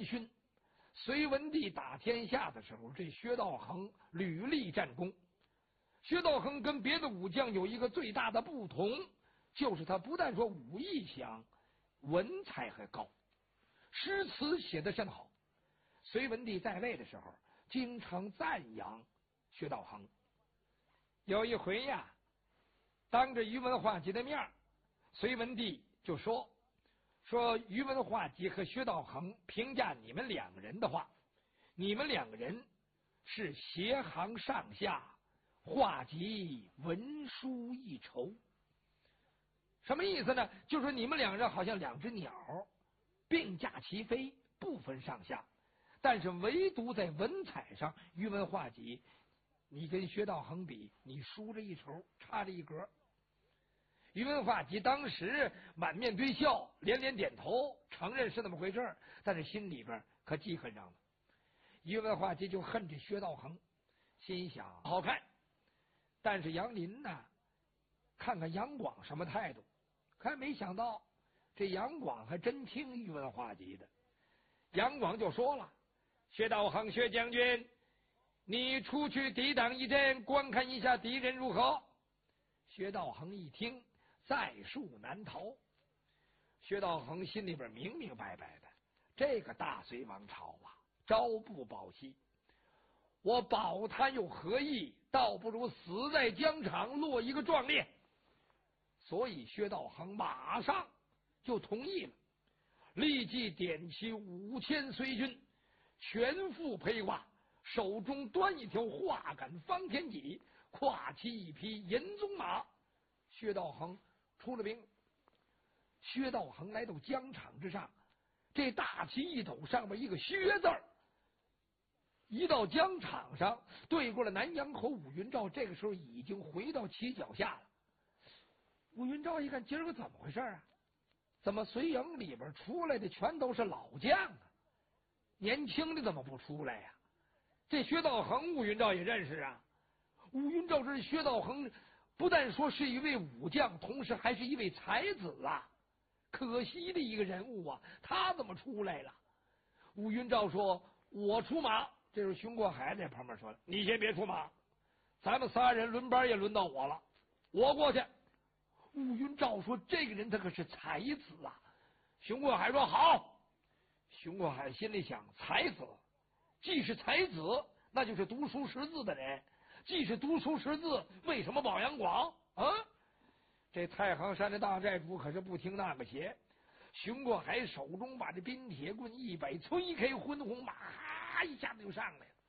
勋。隋文帝打天下的时候，这薛道衡屡立战功。薛道衡跟别的武将有一个最大的不同，就是他不但说武艺强，文采还高，诗词写得甚好。隋文帝在位的时候，经常赞扬薛道衡。有一回呀，当着宇文化及的面，隋文帝就说宇文化及和薛道衡评价你们两个人的话，你们两个人是斜行上下，化及文书一筹。什么意思呢？就是说你们两人好像两只鸟，并驾齐飞，不分上下，但是唯独在文采上，宇文化及你跟薛道衡比，你输着一筹，差着一格。宇文化及当时满面堆笑，连连点头，承认是那么回事，但是心里边可记恨上了。宇文化及就恨这薛道衡，心想好看。但是杨林呢，看看杨广什么态度，可没想到这杨广还真听宇文化及的。杨广就说了：“薛道衡，薛将军，你出去抵挡一阵，观看一下敌人如何？”薛道衡一听，在树难逃。薛道衡心里边明明白白的，这个大隋王朝啊，朝不保夕，我保他又何益？倒不如死在疆场，落一个壮烈。所以薛道衡马上就同意了，立即点起5000隋军，全副披挂，手中端一条画杆方天戟，跨骑一匹银鬃马。薛道衡出了兵。薛道衡来到疆场之上，这大旗一抖，上面一个薛字儿。一到疆场上，对过了南阳侯武云照，这个时候已经回到旗脚下了。武云照一看，今儿个怎么回事啊？怎么隋营里边出来的全都是老将啊？年轻的怎么不出来呀？这薛道衡，武云照也认识啊。武云照这薛道衡不但说是一位武将，同时还是一位才子啊，可惜的一个人物啊，他怎么出来了？武云照说：“我出马。”这时候熊国海在旁边说了：“你先别出马，咱们仨人轮班也轮到我了，我过去。”武云照说：“这个人他可是才子啊！”熊国海说：“好。”熊国海心里想：才子，既是才子，那就是读书识字的人。既是读书识字，为什么保杨广啊？这太行山的大寨主可是不听那个邪。熊过海手中把这冰铁棍一摆，催开昏红马，哈一下子就上来了。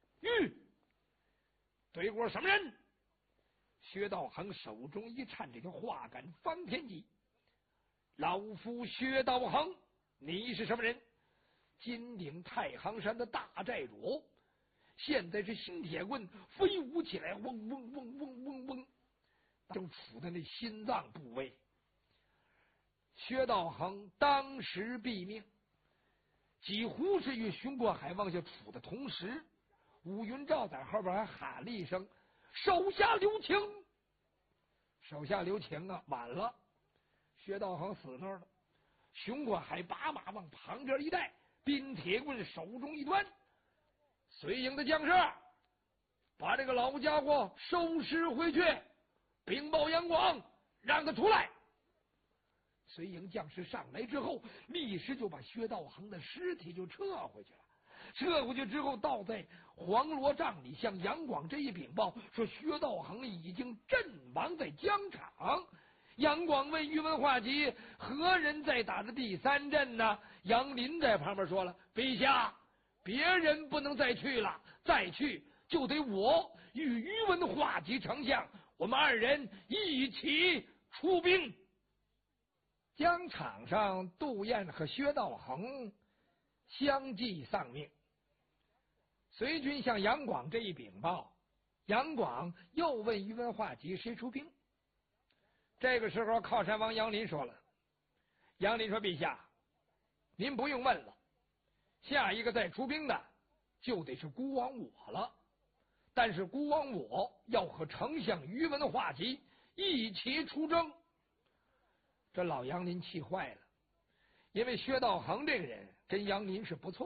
对过什么人？薛道衡手中一颤，这个画杆方天戟。老夫薛道衡，你是什么人？金顶太行山的大寨主。现在这新铁棍飞舞起来，嗡嗡嗡嗡嗡嗡，正杵在那心脏部位。薛道衡当时毙命，几乎是与熊过海往下杵的同时，武云照在后边还喊了一声：“手下留情！”手下留情啊！晚了，薛道衡死那儿了。熊过海把马往旁边一带，冰铁棍手中一端。隋营的将士，把这个老家伙收拾回去，禀报杨广，让他出来。隋营将士上来之后，立时就把薛道衡的尸体就撤回去了。撤回去之后，倒在黄罗帐里向杨广这一禀报，说薛道衡已经阵亡在疆场。杨广问宇文化及：“何人在打的第3阵呢？”杨林在旁边说了：“陛下，别人不能再去了，再去就得我与宇文化及丞相，我们2人一起出兵。”疆场上，杜彦和薛道衡相继丧命。隋军向杨广这一禀报，杨广又问宇文化及谁出兵。这个时候，靠山王杨林说了：“杨林说，陛下，您不用问了，下一个再出兵的就得是孤王我了。但是孤王我要和丞相宇文化及一起出征。”这老杨林气坏了，因为薛道衡这个人跟杨林是不错。